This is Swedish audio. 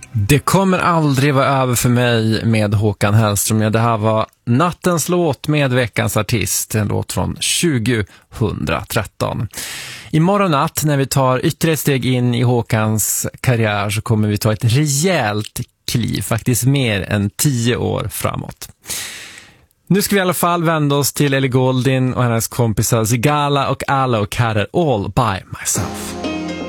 Det kommer aldrig vara över för mig med Håkan Hellström. Det här var nattens låt med veckans artist, en låt från 2013. Imorgon natt när vi tar ytterligare ett steg in i Håkans karriär så kommer vi ta ett rejält kliv, faktiskt mer än 10 år framåt. Nu ska vi i alla fall vända oss till Ellie Goulding och hennes kompisar Sigala och Alok här är All By Myself.